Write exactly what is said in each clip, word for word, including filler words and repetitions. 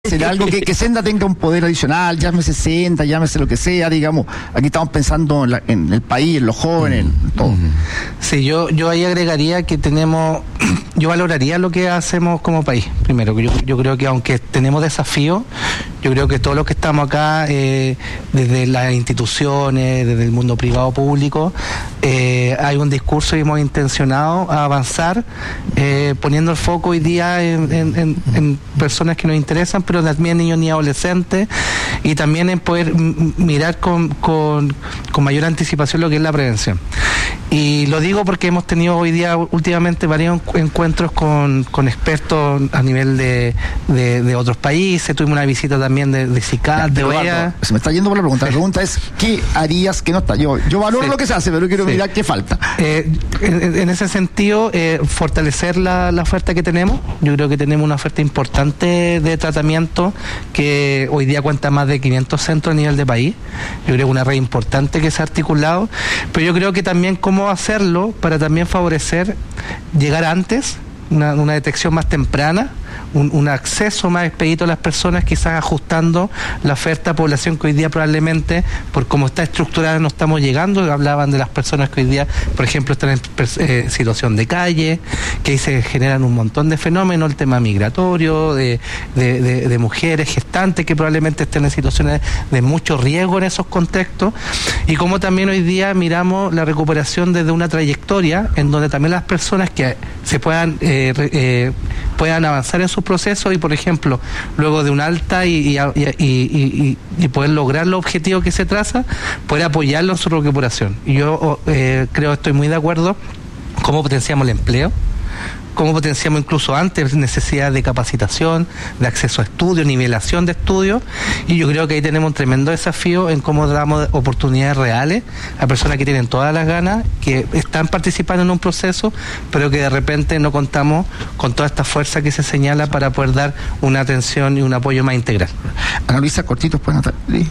Será algo que, que Senda tenga un poder adicional, llámese Senda, llámese lo que sea, digamos. Aquí estamos pensando en, la, en el país, en los jóvenes, en todo. Sí, yo, yo ahí agregaría que tenemos, yo valoraría lo que hacemos como país. Primero, yo, yo creo que aunque tenemos desafíos, yo creo que todos los que estamos acá, eh, desde las instituciones, desde el mundo privado público, eh, hay un discurso y hemos intencionado a avanzar, eh, poniendo el foco hoy día en, en, en, en personas que nos interesan, pero también niños ni adolescentes, y también en poder m- mirar con, con, con mayor anticipación lo que es la prevención. Y lo digo porque hemos tenido hoy día últimamente varios encuentros con, con expertos a nivel de, de, de otros países. Tuvimos una visita también de, de CICAD, de O E A. Se me está yendo por la pregunta. La pregunta es, ¿qué harías que no está? Yo, yo valoro sí. lo que se hace, pero quiero sí. mirar qué falta. Eh, en, en ese sentido, eh, fortalecer la, la oferta que tenemos. Yo creo que tenemos una oferta importante de tratamiento que hoy día cuenta más de quinientos centros a nivel de país. Yo creo que una red importante que se ha articulado, pero yo creo que también cómo hacerlo para también favorecer llegar antes, una, una detección más temprana, un, un acceso más expedito a las personas, quizás ajustando la oferta a población que hoy día probablemente, por cómo está estructurada, no estamos llegando. Hablaban de las personas que hoy día, por ejemplo, están en eh, situación de calle, que ahí se generan un montón de fenómenos, el tema migratorio, de, de, de, de mujeres gestantes que probablemente estén en situaciones de mucho riesgo en esos contextos, y como también hoy día miramos la recuperación desde una trayectoria en donde también las personas que se puedan eh, eh, puedan avanzar en sus procesos y, por ejemplo, luego de un alta y, y, y, y, y poder lograr los objetivos que se traza, poder apoyarlo en su recuperación. Y yo eh, creo, estoy muy de acuerdo, cómo potenciamos el empleo, cómo potenciamos incluso antes necesidad de capacitación, de acceso a estudios, nivelación de estudios, y yo creo que ahí tenemos un tremendo desafío en cómo damos oportunidades reales a personas que tienen todas las ganas, que están participando en un proceso, pero que de repente no contamos con toda esta fuerza que se señala para poder dar una atención y un apoyo más integral. Ana Luisa, cortitos, pues, Natalia.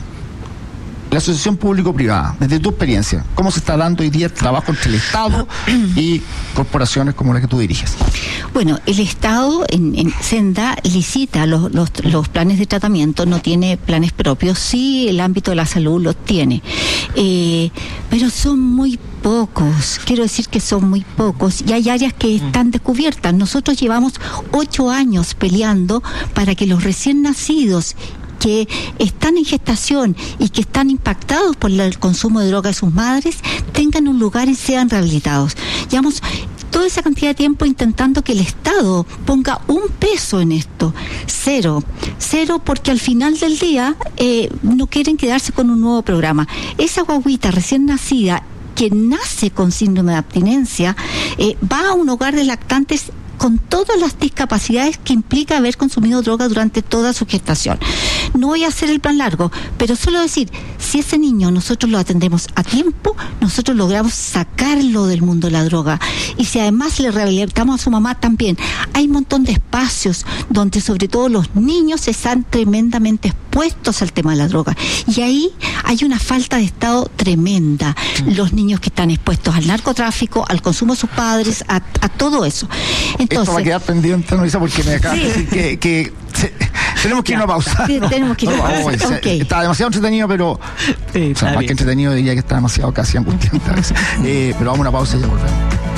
La asociación público-privada, desde tu experiencia, ¿cómo se está dando hoy día el trabajo entre el Estado y corporaciones como la que tú diriges? Bueno, el Estado en, en Senda licita los, los, los planes de tratamiento, no tiene planes propios, sí el ámbito de la salud los tiene, eh, pero son muy pocos, quiero decir que son muy pocos, y hay áreas que están descubiertas. Nosotros llevamos ocho años peleando para que los recién nacidos que están en gestación y que están impactados por el consumo de droga de sus madres tengan un lugar y sean rehabilitados. Llevamos toda esa cantidad de tiempo intentando que el Estado ponga un peso en esto. Cero. Cero, porque al final del día eh, no quieren quedarse con un nuevo programa. Esa guaguita recién nacida que nace con síndrome de abstinencia eh, va a un hogar de lactantes con todas las discapacidades que implica haber consumido droga durante toda su gestación. No voy a hacer el plan largo, pero solo decir, si ese niño nosotros lo atendemos a tiempo, nosotros logramos sacarlo del mundo de la droga. Y si además le rehabilitamos a su mamá también, hay un montón de espacios donde sobre todo los niños están tremendamente expuestos al tema de la droga. Y ahí hay una falta de Estado tremenda. Mm. Los niños que están expuestos al narcotráfico, al consumo de sus padres, a, a todo eso. Entonces, esto va a quedar pendiente, Luisa, porque me acabas sí. de decir que, que se, tenemos que ir a una pausa. Sí, tenemos que ir a una pausa. No, okay. Está demasiado entretenido, pero sí, o sea, más bien. que entretenido diría que está demasiado casi angustiante a veces. eh, pero vamos a una pausa y ya volvemos.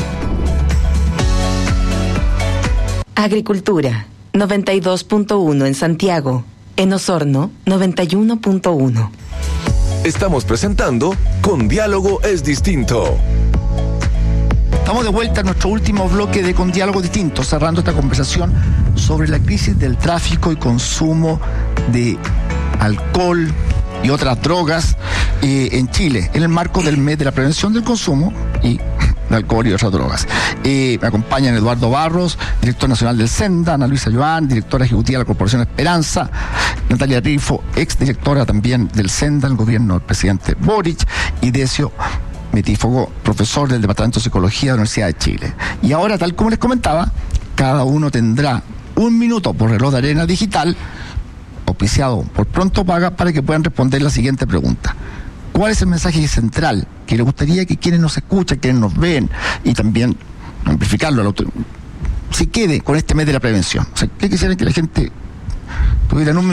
Agricultura, noventa y dos punto uno en Santiago. En Osorno, noventa y uno punto uno. Estamos presentando Con Diálogo es Distinto. Estamos de vuelta en nuestro último bloque de Con Diálogo Distinto, cerrando esta conversación sobre la crisis del tráfico y consumo de alcohol y otras drogas eh, en Chile, en el marco del mes de la prevención del consumo y de alcohol y otras drogas. Eh, me acompañan Eduardo Barros, director nacional del Senda, Ana Luisa Joan, directora ejecutiva de la Corporación Esperanza, Natalia Rifo, ex directora también del Senda, el gobierno del presidente Boric, y Decio Metífogo, profesor del Departamento de Psicología de la Universidad de Chile. Y ahora, tal como les comentaba, cada uno tendrá un minuto por reloj de arena digital, auspiciado por Pronto Paga, para que puedan responder la siguiente pregunta. ¿Cuál es el mensaje central que les gustaría que quienes nos escuchan, quienes nos ven, y también amplificarlo, se quede con este mes de la prevención? O sea, ¿qué quisieran que la gente tuvieran un